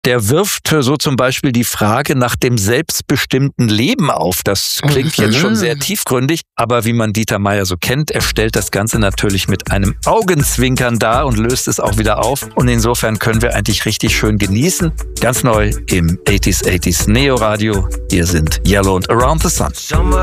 Der wirft so zum Beispiel die Frage nach dem selbstbestimmten Leben auf. Das klingt jetzt schon sehr tiefgründig, aber wie man Dieter Meier so kennt, er stellt das Ganze natürlich mit einem Augenzwinkern dar und löst es auch wieder auf. Und insofern können wir eigentlich richtig schön genießen. Ganz neu im 80s Neo Radio. Hier sind Yellow und Around the Sun.